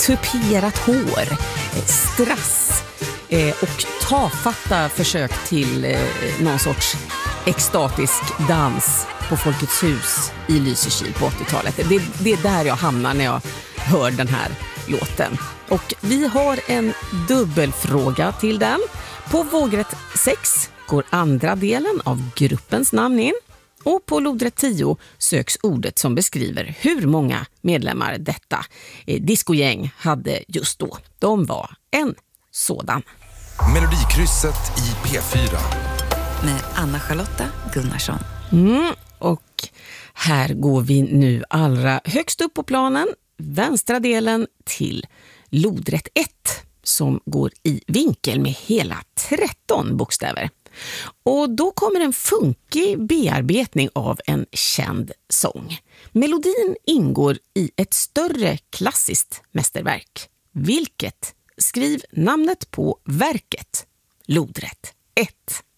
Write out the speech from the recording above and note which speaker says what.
Speaker 1: tuperat hår, strass och tafatta försök till någon sorts extatisk dans på Folkets hus i Lysekil på 80-talet. Det är där jag hamnar när jag hör den här låten. Och vi har en dubbelfråga till den. På vågrätt 6 går andra delen av gruppens namn in. Och på lodrätt 10 söks ordet som beskriver hur många medlemmar detta discogäng hade just då. De var en sådan.
Speaker 2: Melodikrysset i P4.
Speaker 3: Med Anna-Charlotta Gunnarsson.
Speaker 1: Och här går vi nu allra högst upp på planen, vänstra delen till lodrätt 1 som går i vinkel med hela 13 bokstäver. Och då kommer en funkig bearbetning av en känd sång. Melodin ingår i ett större klassiskt mästerverk. Vilket? Skriv namnet på verket. Lodrätt 1.